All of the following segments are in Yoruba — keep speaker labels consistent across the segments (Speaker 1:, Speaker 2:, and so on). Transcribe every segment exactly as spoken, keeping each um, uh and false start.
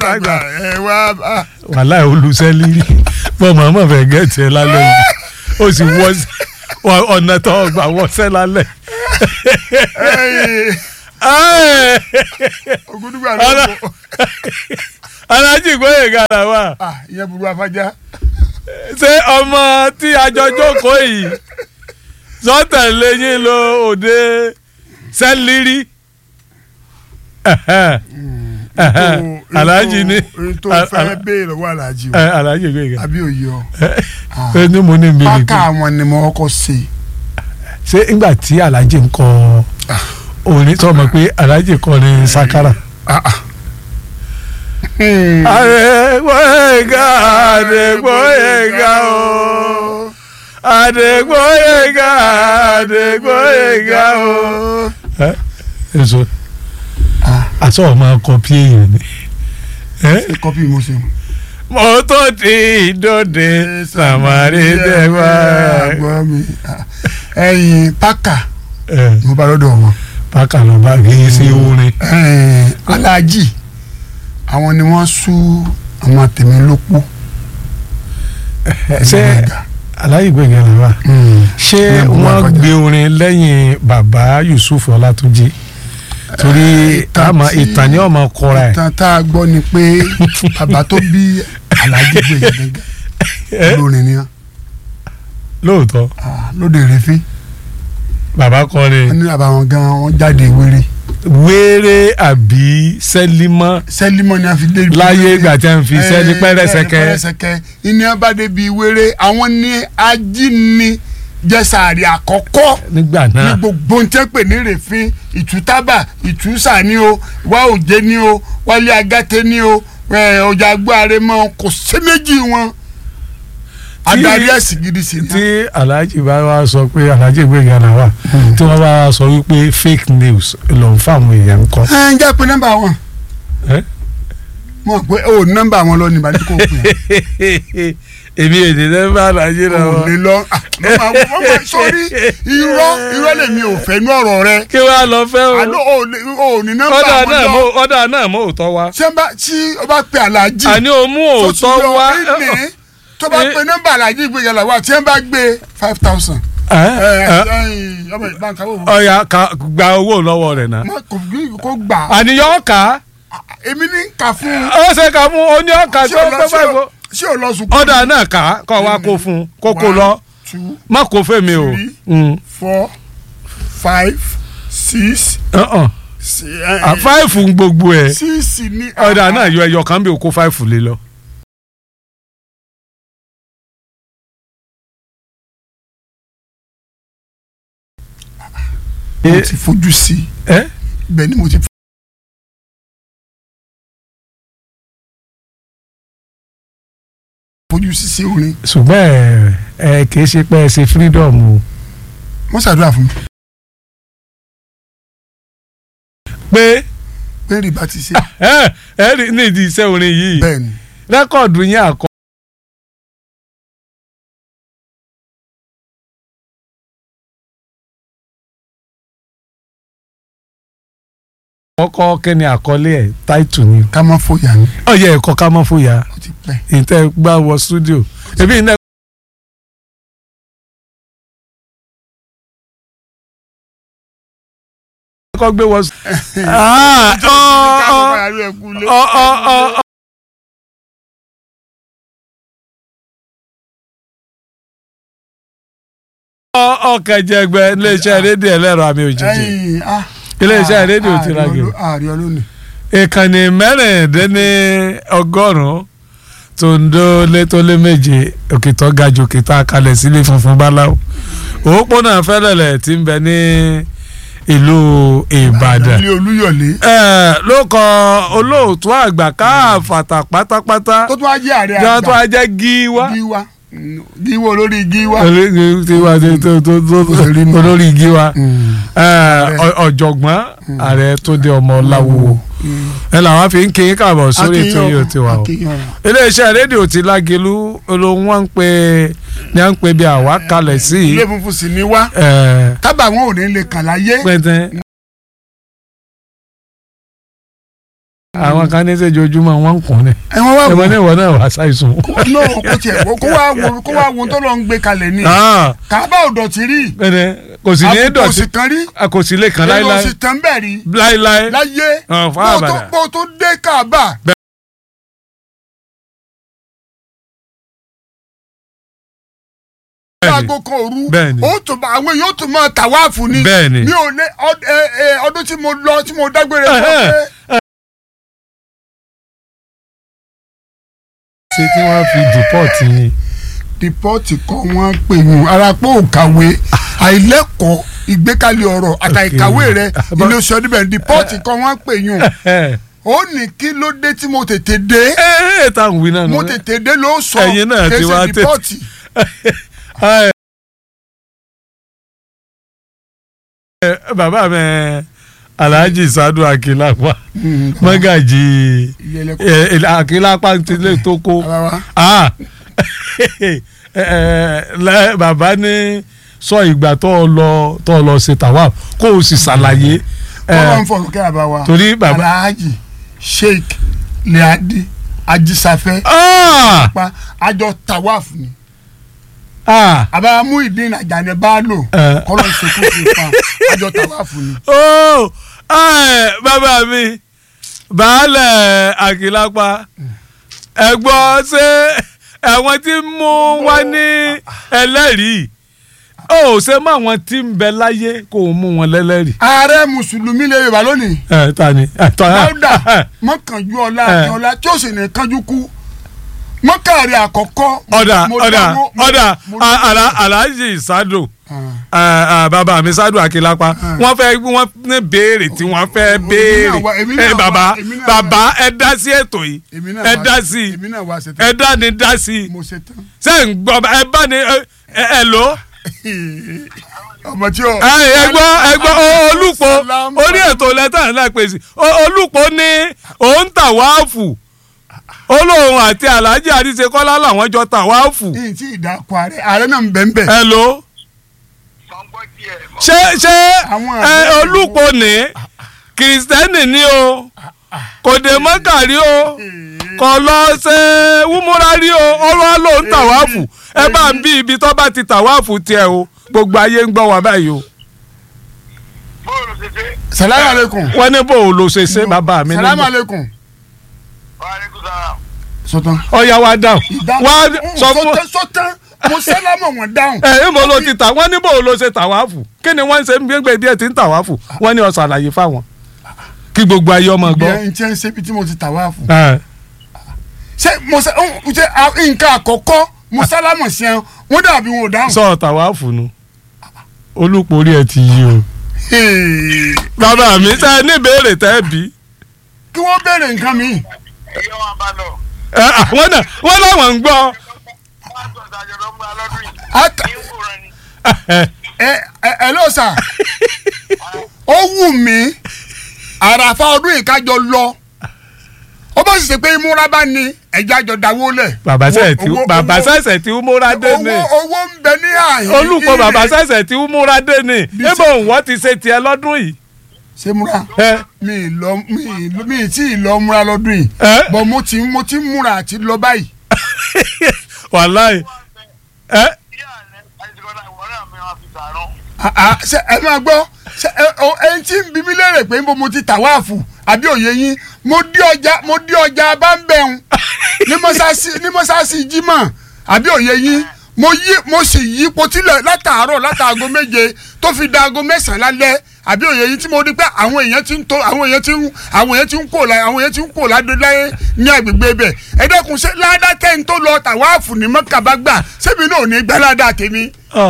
Speaker 1: dàgbà
Speaker 2: ẹ wá.
Speaker 1: wàhálà olùsẹ́lì bọ́ màmá fẹ́ gẹ̀ẹ́tì ẹ lálẹ́ yìí ó sì wọ́ ọ̀nà tó gbà wọ́sẹ́ lálẹ́.
Speaker 2: Ògúndùgbà ló ń bọ̀.
Speaker 1: Aláàjì gbóyè gàdà wà.
Speaker 2: Ìyẹn burú afájá.
Speaker 1: Ṣé ọmọ tí àjọ jókòó yìí sọ́tẹ̀lé yín lọ òde sẹ́lírí? Aláàjì ni.
Speaker 2: tó fẹ́ béèrè lọ́wọ́ aláàjì o.
Speaker 1: Aláàjì gbóyè gàdà.
Speaker 2: àbí òye ọ.
Speaker 1: ẹni mo ní mi nìkan.
Speaker 2: pákà àwọn ni mo kọ́ ṣe.
Speaker 1: Ṣé nígbà tí Aláàjì ń kọ orin tó mọ̀ pé Aláàjì kọ ní sakara. Adégbóyèga Adégbóyèga o Adégbóyèga Adégbóyèga o. ẹ ẹ sọ àtọ ọmọ kọpí èèyàn ni.
Speaker 2: ṣe kọpí mo ṣe.
Speaker 1: mo tó ti dòde sàmárì dẹwà.
Speaker 2: gbọ́ mi ẹyin pákà mo bá lọ́dọ̀ wọn.
Speaker 1: pákà ló bá kì í sí orin.
Speaker 2: Aláàjì àwọn ni wọ́n sú àwọn tèmi lópó.
Speaker 1: ṣé Aláàjì gbẹ̀gẹ̀ lè wà. ṣé wọ́n gbé orin lẹ́yìn bàbá Yusuf Ọlátúnjí torí ìtàn ni ọmọ kọra ẹ̀.
Speaker 2: ìtàn tá a gbọ́ ni pé bàbá tó bí Aláàjì gbẹ̀gẹ̀ gẹ́gẹ́ lórin ni wọ́n.
Speaker 1: lóòótọ́.
Speaker 2: lóde ìrẹ́fín.
Speaker 1: bàbá kọrin.
Speaker 2: wọ́n ní bàbá wọn gan wọ́n jáde wéré.
Speaker 1: wéré àbí sẹ́límọ́.
Speaker 2: sẹ́límọ́ ni a fi dé.
Speaker 1: láyé ìgbà tí a ń fi sẹ́lí pẹ́rẹ́sẹ̀kẹ́.
Speaker 2: pẹ́rẹ́sẹ̀kẹ́ ìní abáde bíi wéré àwọn ní ajínigbé jẹ́sàárì àkọ́kọ́.
Speaker 1: nígbà náà
Speaker 2: ní gbogbo ń tẹ́ pè ní rèéfín ìtútábà ìtúsà ni o wá òjé ni o wálé agáté ni o ọjà agbáre mọ́ kò sí méjì wọn. adarí ẹ̀sìn gidi sí ni.
Speaker 1: tí Aláàjì bá wá sọ pé Aláàjì gbẹ̀gẹ̀ náà wà tí wọ́n bá wá sọ wípé fake news ló ń fáwọn èèyàn ń kọ́.
Speaker 2: ẹ ń jẹ́ pé nọ́mbà wọn. mo pé o nọ́mbà wọn lọ ní ìbàdí kò pè é.
Speaker 1: èmi èdè nọ́mbà Aláàjì náà wọ́n.
Speaker 2: o lè lọ mo máa sọrí irọ́ irọ́ lèmi ò fẹ́ ní ọ̀rọ̀ rẹ.
Speaker 1: kí wàá lọ fẹ́ o.
Speaker 2: àlọ́ o ní nọ́mbà wọn lọ.
Speaker 1: ọ̀dà náà mo òótọ́ wa.
Speaker 2: tí o bá pe Aláàjì.
Speaker 1: àní o mú òótọ́ wa.
Speaker 2: tó bá pe nọ́mbà Aláàjì gbẹ̀gẹ̀ làwọn àti ẹ̀ bá gbé five thousand.
Speaker 1: ọ̀ya gba owó lọ́wọ́ rẹ̀ náà.
Speaker 2: kò gbà.
Speaker 1: àníyàn ọ̀ka.
Speaker 2: èmi ní kà fún.
Speaker 1: ó ṣe kà fún oní ọ̀ka tó tó bá gbó.
Speaker 2: ṣé o lọ sùn.
Speaker 1: ọ̀dà náà kà kọ́ wa kó fún kó kó lọ má kó fẹ́ mi o.
Speaker 2: three four five six.
Speaker 1: five gbogbo ẹ̀.
Speaker 2: six ni.
Speaker 1: ọ̀dà náà yọ ẹyọ kan bí o kó five lé lọ.
Speaker 2: mo ti fojú sí i bẹ́ẹ̀ ni mo ti fojú sí sí orin.
Speaker 1: ṣùgbọ́n ẹ ẹ kì í ṣe pé ẹ ṣe freedom o.
Speaker 2: wọ́n ṣàdúrà fún mi.
Speaker 1: pé.
Speaker 2: pé rí bá ti ṣe.
Speaker 1: ẹ ẹ rí ní ìdí iṣẹ́ orin yìí.
Speaker 2: bẹ́ẹ̀ni.
Speaker 1: rẹ́kọ̀dù yín àkọ́. kọ́kọ́ kẹ́ni àkọlé ẹ̀ táìtù ni.
Speaker 2: ká má fòyà ni.
Speaker 1: ọ̀yẹ́ ẹ̀kọ́ ká má fòyà.
Speaker 2: ó ti pẹ́.
Speaker 1: ìtẹ́ gbá wọ studio. ebi iná. kọ́ gbé wọ. ọ̀kẹ́jẹgbẹ́ iléeṣẹ́ rédíò ẹlẹ́rọ àmì òjijì. iléeṣẹ́ rédíò ti ra gẹ̀. ìkànnì mẹ́rìndínlẹ́ni ọgọ́rùn-ún tó ń dó létólé méje òkìtọ́ ga jù òkìtọ́ akalẹ̀ sílé funfun báláwo. òpópónà fẹ́lẹ̀lẹ̀ tí ń bẹ ní ìlú Ìbàdàn.
Speaker 2: ilé Olúyọ̀lé.
Speaker 1: ló kọ olóòtú àgbà káàfàtà pátápátá.
Speaker 2: tó tún á jẹ́ ààrẹ àgbà.
Speaker 1: tó tún á jẹ́ Gíwá.
Speaker 2: Gíwá Gíwá olórí Gíwá.
Speaker 1: olórí Gíwá ọ̀jọ̀gbọ́n ààrẹ tó dé ọmọ Láwo ẹ làwọn fi ń kí yín káàbọ̀ sórí ètò yìí ò ti wà o. iléeṣẹ́ rédíò ti Lágelú olóhùn wọn ń pè ní à ń pè bí àwa kalẹ̀ sí i.
Speaker 2: ilé funfun sì ni wá tábà wọn ò ní lè kàn láyé.
Speaker 1: àwọn kan ní sẹ́jọ́júmọ́ wọn ń kún ni
Speaker 2: ẹ̀wọ̀n wá
Speaker 1: ẹ̀wọ̀n ní ìwọ náà wà ṣàìsùn.
Speaker 2: náà kò tiẹ̀ kó wá wo kó wá wo tó lọ ń gbé kalẹ̀ ni Káàbà ò dọ̀tí rí
Speaker 1: kò sì ní dọ̀tí
Speaker 2: kò sì kan rí
Speaker 1: kò sì lè kàn láíláí
Speaker 2: kò sì tán bẹ́ẹ̀ rí
Speaker 1: láíláí
Speaker 2: láyé
Speaker 1: fún àbàdà
Speaker 2: bó tó dé Káàbà. aago kan òru ó tún bá àwọn èèyàn ó tún máa tàwáàfù ni mi ò lé ọdún tí mo lọ tí mo dágbére fún ọ pé.
Speaker 1: ṣé tí wọ́n fi dìpọ́ọ̀tì yín.
Speaker 2: dìpọ́ọ̀tì kan wọ́n pè yín arapọ̀ òkàwé àìlẹ́kọ̀ọ́ ìgbékalẹ̀ ọ̀rọ̀ àtàìkàwé rẹ̀ ilé oṣù ọdún dìpọ́ọ̀tì kan wọ́n pè yín ó ní kí ló dé tí mo tètè dé mo tètè dé ló sọ kèsì dìpọ́ọ̀tì.
Speaker 1: bàbá mi Alhaji Sadu Akilapa Mọ́gàjì Akilapa ti lè tó kó bàbá ní sọ ìgbà tó lọ tó lọ ṣe tàwa kó o sì ṣàlàyé.
Speaker 2: wọ́n ń fọ̀rọ̀ kí a bá wa
Speaker 1: torí bàbá
Speaker 2: Alhaji Sheikh Liadi Ajísáfẹ́ pa àjọ tawaf ni àbá Muyideen Ajani bá lò kọ́lọ́ ìṣèkú sí pa àjọ tawaf ni.
Speaker 1: bàbá mi baálẹ̀ Akilapa ẹ gbọ́ ṣé àwọn tí mú wá ní ẹlẹ́rìí ó ṣe mọ àwọn tí ń bẹ láyé kó o mú wọn lẹ́lẹ́rìí.
Speaker 2: ààrẹ mùsùlùmí lè Yorùbá lónìí.
Speaker 1: ẹ ta ni.
Speaker 2: Dáúdà mọ́kànjú ọlá àti ọlá tí ó sì ní kánjú kú mọ́kàrí àkọ́kọ́.
Speaker 1: ọ̀dà ọ̀dà ọ̀dà Alhaji Sadu bàbá mi Sadu Akilapa wọ́n fẹ́ wọ́n ní béèrè tí wọ́n fẹ́ béèrè bàbá bàbá ẹ dá sí ètò yìí ẹ dá sí ẹ dá ni dá sí ṣé ń gbọ́ ẹ bá ní ẹ lò.
Speaker 2: ọmọ tí o.
Speaker 1: ẹ gbọ́ ẹ gbọ́ Olúpọ̀ orí ètò lẹ́tà ńlá pèsè Olúpọ̀ ní òun tàwáàfù olóhùn àti Alhaji Àríṣekọ́lá làwọn jọ tàwáàfù.
Speaker 2: ní ti ìdákọ̀ ààrẹ ààrẹ náà ń bẹ̀ ń bẹ̀.
Speaker 1: ẹ lò ṣé ṣé Olúpọ̀ ní kìrìsìtẹ́nì ni o kò dé mọ́kàrí o kò lọ ṣe wúmúra rí o ọlọ́wọ́ ló ń tàwáàfù ẹ bá ń bí ibi tó bá ti tàwáàfù tiẹ̀ o gbogbo ayé ń gbọ́ wá báyìí o.
Speaker 2: salamu aleykum.
Speaker 1: wọ́n ní bò ó lo ṣe ṣe bàbá mi.
Speaker 2: salamu aleykum. sọtán.
Speaker 1: ọ̀ya wa dáhùn. wá sọ fún.
Speaker 2: sọtán mo sálámọ̀ wọn dáhùn.
Speaker 1: ẹ ń bọ̀ ló ti tà wọ́n ní bò ó lo ṣe tàwáàfù kí ni wọ́n ń ṣe gbégbé díẹ̀ tí ń tàwáàfù wọ́n ní ó ṣàlàyé fáwọn kí gbogbo ayé ọmọ gbọ́.
Speaker 2: ìyẹn ń ṣe ń ṣe bí tí mo ti tàwáàfù. ṣé mo ṣe nǹkan àkọ́kọ́ mo sálámọ̀ sí ẹ wọ́n dàbí wọn ò dáhùn.
Speaker 1: sọ tàwáàfù nu Olúpọ̀ orí ẹ ti yí o. bàbá mi ṣe ní ìbéèrè tẹ́ bí.
Speaker 2: kí wọ́n béèrè nǹkan mi.
Speaker 1: àwọn náà wọ́n láwọn ń gbọ́.
Speaker 2: ẹ ẹ ló sà ó wù mí àràfà ọdún yìí kájọ lọ ó bá sì ṣe pé ìmúra bá ní ẹja jọ dáwó lẹ.
Speaker 1: bàbá sẹsẹ tí bàbá sẹsẹ tí múra dé ni.
Speaker 2: owó owó ń bẹ ní àyè.
Speaker 1: Olúpọ̀ bàbá sẹsẹ tí múra dé ni. ebo wọ́n ti ṣe tiẹ̀ lọ́dún yìí.
Speaker 2: ṣé múra. mi lọ mi mi tí ì lọ múra lọ́dún yìí. bọ̀ mo ti mo ti múra àti lọ báyìí.
Speaker 1: wàláì.
Speaker 2: ṣe ẹ máa gbọ́ ṣe ẹ tí ń bí mi léèrè pé mo ti tàwáàfù àbí òye yín mo dí ọjà mo dí ọjà bá ń bẹ̀rùn ní mọ́sáàsì ní mọ́sáàsì jímọ̀ àbí òye yín mo yí mo sì yí potílẹ̀ látàárọ̀ látàgọ́ méje tó fi da aago mẹ́sàn-án lálẹ́ àbí òye yín tí mo rí pé àwọn èèyàn ti ń tó àwọn èèyàn ti ń àwọn èèyàn ti ń kó la àwọn èèyàn ti ń kó ládé láyé ní agbègbè bẹ̀ ẹ dẹ́kun ṣé ládàkẹ́ ń tó lọ tàwáàfù ní Mẹ́kà bá gbà ṣébi náà ò ní gbẹ́ ládàá tèmi.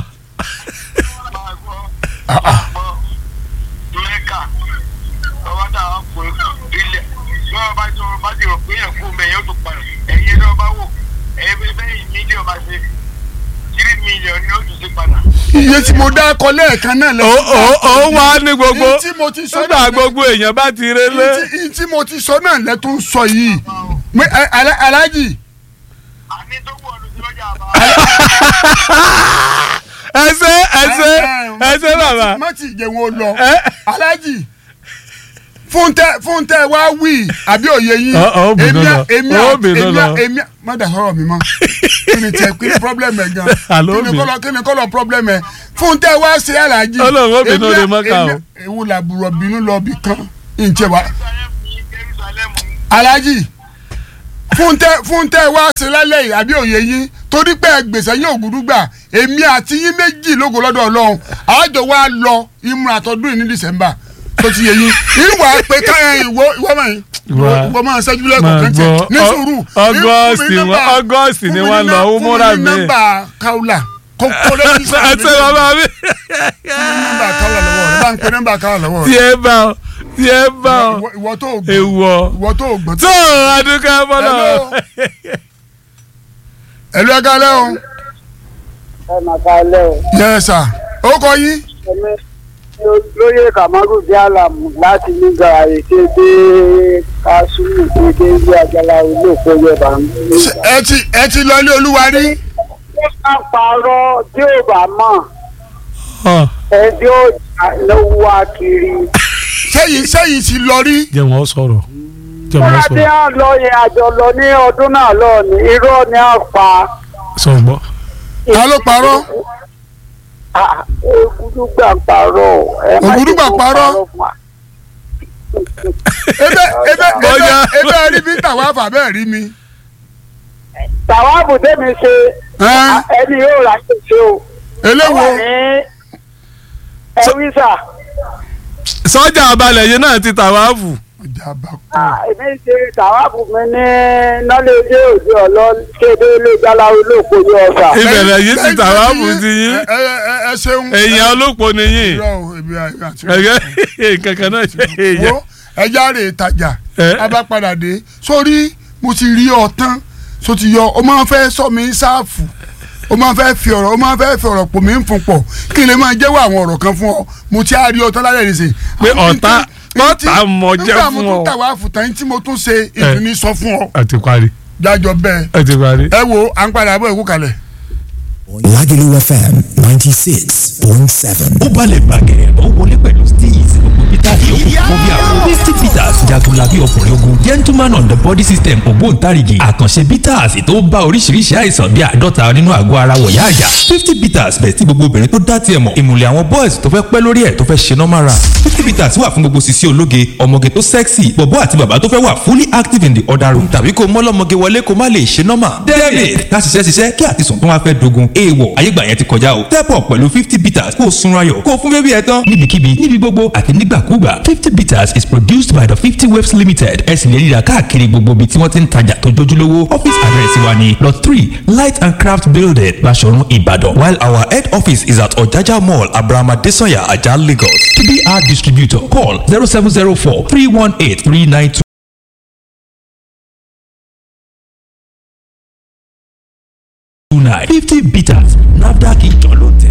Speaker 2: iye tí mo dá kọ lẹ́ẹ̀kan náà lẹ́yìn.
Speaker 1: ó wá ní gbogbo
Speaker 2: nígbà
Speaker 1: gbogbo èèyàn bá ti relé.
Speaker 2: iye tí mo ti sọ náà lẹ́tún sọ yìí Alhaji.
Speaker 1: ẹsẹ ẹsẹ ẹsẹ bàbá.
Speaker 2: má ti jẹ wọn lọ Alhaji fún tẹ fún tẹ wá wí àbí òye yín èmi èmi èmi èmi má dà sọ̀rọ̀ mi mọ́ kí ni tẹ kí ni problem ẹ̀ gan kí ni kọ́lọ̀ kí ni kọ́lọ̀ problem ẹ̀ fún tẹ wá ṣe alájí èmi ewu làbúrò bínú lọ bì kan ǹjẹ́ wa alájí fún tẹ fún tẹ wá ṣe lálẹ́ yìí àbí òye yín torí pé gbèsè yín ògùdúgbà èmi àti yín méjì lógo lọ́dọ̀ Ọlọ́run àjọ wa lọ ìmúra àtọ́dún yìí ní December tó ti yẹ yín ìwà pé káyọ̀ ìwọ ìwọ máa yín ìwọ máa ṣẹ́jú lẹ́kọ̀ọ́ kẹ́ntẹ́ ní sùúrù
Speaker 1: August ni wọn August ni wọn lọ ó múra mi.
Speaker 2: fún mi nọ́mbà Kaula kókó lẹ́yìn sáà mi.
Speaker 1: ṣe bàbá mi.
Speaker 2: fún mi nọ́mbà Kaula lọ́wọ́ rẹ̀ bá ń pe nọ́mbà Kaula lọ́wọ́ rẹ̀.
Speaker 1: tiẹ̀ bá ọ tiẹ̀ bá ọ
Speaker 2: ìwọ tó gbọ́
Speaker 1: ewọ
Speaker 2: ìwọ tó gbọ́.
Speaker 1: tó adúgbò bọ́lá.
Speaker 2: ẹ̀lú ẹ̀ka lẹ́hìn.
Speaker 3: ẹ̀ màkà lẹ́hìn.
Speaker 2: yẹ sà ó kọ yín.
Speaker 3: lóye Kamaru bí alamu láti nígbà èké dé kásùmù dédé ilé àjàlá ilé ìfowópamọ́ bá ń gbé.
Speaker 2: ẹ ti ẹ ti lọ ilé olúwa rí.
Speaker 3: ó máa parọ́ tí ò bá mọ̀ ẹ tí ó ló wá kiri.
Speaker 2: sẹ́yìn sẹ́yìn ti lọ rí.
Speaker 1: jẹ́ wọ́n sọ̀rọ̀ jẹ́ wọ́n
Speaker 3: bá
Speaker 1: sọ̀rọ̀.
Speaker 3: tí a lọ yẹn àjọ lọ ní ọdún náà lọ ní irọ́ ni a pa.
Speaker 1: sọ̀gbọ́.
Speaker 2: ta ló parọ́.
Speaker 3: Ògúdúgbà parọ́.
Speaker 2: Ògúdúgbà parọ́. ebe ebe ebe ebe rí mi tàwáfà bẹ́ẹ̀ rí mi.
Speaker 3: tàwáfù tẹ́mi ṣe ẹni yóò rà ṣe ṣe o.
Speaker 2: eléwo.
Speaker 3: ẹ wí sà.
Speaker 1: sọ́jà abalẹ̀ yìí náà ti tàwáfù.
Speaker 2: ọjà bá kú.
Speaker 3: èmi ṣe tàwáfù mi ní nọ́lẹ́dẹ́ òde ọ̀lọ́ kéde ilé ìjálá olóòpó ní ọ̀sà.
Speaker 1: ìbẹ̀rẹ̀ yìí ti tàwáfù ti yín.
Speaker 2: ẹ ẹ ẹ ṣeun.
Speaker 1: èèyàn olóòpó ni yín. kankan náà ṣe èèyàn.
Speaker 2: ẹ jáde ìtajà a bá padà dé sórí mo ti rí ọ tán so ti yọ o máa fẹ́ sọ mi sáàfù o máa fẹ́ fi ọ̀rọ̀ o máa fẹ́ fi ọ̀rọ̀ pò mí ń fún pọ̀ kí n lè máa jẹ́wọ́ àwọn ọ̀rọ̀ kan fún ọ mo ti á rí ọ tán lálẹ́ nìsín.
Speaker 1: pé ọ̀tá ọ̀tá mọ̀ jẹ́ fún ọ.
Speaker 2: nígbà mo tún tàwa àfùtàn tí mo tún ṣe ìdùnnú sọ fún ọ.
Speaker 1: ẹ ti parí.
Speaker 2: jájọ bẹ́ẹ̀.
Speaker 1: ẹ ti parí.
Speaker 2: ẹ wo à ń padà bọ̀ ẹ̀kú kalẹ̀.
Speaker 4: Lagelu F M ninety six point seven.
Speaker 5: ó balẹ̀ bàgẹ́ ó wọlé pẹ̀lú steez gbogbo peter yòókù fún bí àwọn fifty peters jagunlabi ọkùnrin ogun gentleman on the body system ògbóǹtarìgì àkànṣe peters tó bá oríṣiríṣi àìsàn bí àádọ́ta nínú àgọ́ ara wọ̀yá àjà fifty peters bẹ̀ tí gbogbo obìnrin tó dá tiẹ̀ mọ̀ ìmùlẹ̀ àwọn boys tó fẹ́ pẹ́ lórí ẹ̀ tó fẹ́ ṣe normal run fifty peters wà fún gbogbo sisi ológe ọmọge tó sexy bọ̀bọ́ àti bàbá tó fẹ́ wà fully active in the other room tàbí kó mọ́lọ́mọge wọlé kó má lè ṣe normal david ká ṣiṣẹ́ ṣiṣẹ́ kí àtisùn tó wá fẹ́ dogun èèwọ̀ ayégbà yẹn ti kọjá o step up pẹ̀lú fifty bitters kó o sunra yọ̀ kó o fún bébí ẹ tán níbikíbi níbi gbogbo àti nígbàkúgbà fifty bitters is produced by the fifty waves limited ẹ sì lè ríra káàkiri gbogbo ibi tí wọ́n ti ń tajà tó jójúlówó office address wa ni lot three light and craft building Basọ̀run Ìbàdàn while our head office is at Ọ̀jájá mall Abraham Adesanya Ajah Lagos to be our distributor call zero seven zero four three one eight three nine two. fifty bitters NAFDAC ìjọlótẹ.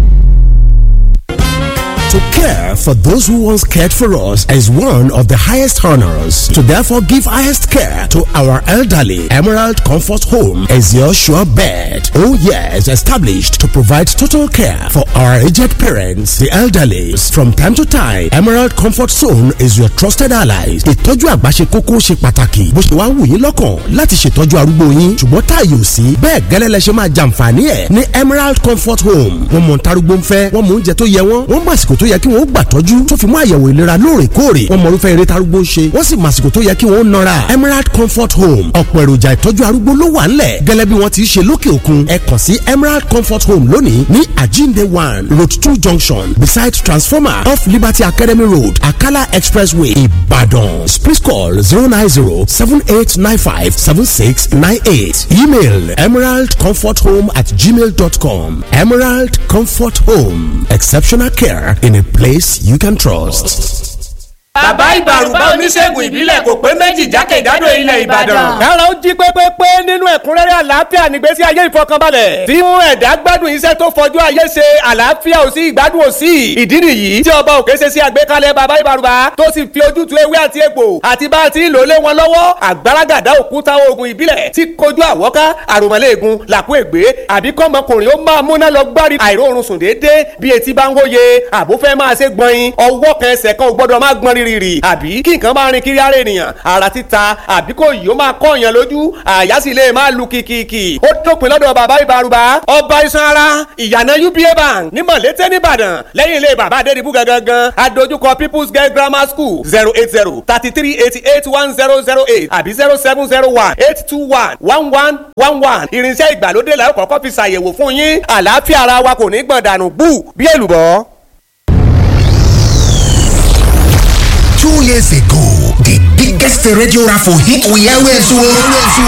Speaker 4: To care for those who once cared for us is one of the highest honors. To therefore give highest care to our elderly, Emerald Comfort Home is your sure bet. Oh yes, established to provide total care for our aged parents, the elderly. From time to time, Emerald Comfort Zone is your trusted allies. Ìtọ́jú àgbà ṣe kókó ṣe pàtàkì. Bó ṣe wá wù yín lọ́kàn láti ṣètọ́jú arúgbó yín. Ṣùgbọ́n táàyè ò sí. Bẹ́ẹ̀ gẹ́lẹ́ lẹ ṣe máa jàǹfààní ẹ̀ ní Emerald Comfort Home. Wọ́n mọ̀ ntarúgbó ń fẹ́, wọ́n mọ̀ oúnjẹ tó yẹ wọ́n, wọ́n mọ̀ àsìkò tó yẹ kí wọ́n gbà tọ́jú tó fi mú àyẹ̀wò ìlera lóòrèkóòrè wọ́n mọ irúfẹ́ eré tarúgbó ń ṣe wọ́n sì mọ àsìkò tó yẹ kí wọ́n nọra Emerald Comfort Home ọ̀pọ̀ èròjà ìtọ́jú arúgbó ló wà ńlẹ̀ gẹ́lẹ́ bí wọ́n ti ṣe lókè òkun ẹ kàn sí Emerald Comfort Home lónìí ní Ajinde one road two junction beside transformer off Liberty Academy Road Akala Expressway Ibadan please call zero nine zero seven eight nine five seven six nine eight email emeraldcomforthome at gmail dot com. Emerald Comfort Home exceptional care in a place you can trust.
Speaker 6: Bàbá Ìbàrùbá oníṣègùn ìbílẹ̀ kò pé méjì jákèjádò ilẹ̀ Ìbàdàn.
Speaker 7: Dára ó jí pépépé nínú ẹ̀kúnrẹ́rẹ́ àlàáfíà nígbésí ayé ìfọkànbalẹ̀. Tí mú ẹ̀dá gbádùn iṣẹ́ tó fọjú ayé ṣe àlàáfíà ò sí ìgbádùn ò sí. Ìdí nìyí tí ọba òkè ṣe sí àgbékalẹ̀ bàbá Ìbàrùbá tó sì fi ojútùú ewé àti egbò àti bá a ti lò lé wọn lọ́wọ́. Àgbàràgàdá òkúta oògùn ìbílẹ̀ tí kojú àwọ́ká àròmọ̀lẹ́ẹ̀gùn làkú ègbé àbí kọ́mọkùnrin ó máa múná lọ gbárí àìróorun sùn déédéé bí etí bá ń wóye àbó fẹ́ máa ṣe gbọ̀nyin ọwọ́ kan ẹsẹ̀ kan ò gbọ́dọ̀ máa gbọ́n rírì rìrì àbí kí nǹkan máa rin kiri ara ènìyàn ara títa àbí kò yìí ó máa kọ́ èèyàn lójú àyà sì lè máa lu kìkìkì ó dópin lọ́dọ̀ bàbá ìbárúbá ọba iṣan ara ìyànà uba bank ní mọ̀lété nìbàdàn lẹ́yìn ilé bàbá adédìbú gangan adójúkọ people's girl grammar school zero eight zero thirty three eighty eight one zero zero eight àbí zero seven zero one eight two one one one one one irinṣẹ́ ìgbàlódé la ó kọ́kọ́ fi ṣàyẹ̀wò fún yín àlàáfíà ara wa kò ní gbọ̀n dànù bú bí èlùbọ́.
Speaker 8: Two years ago, the biggest radio raffle hit we always won.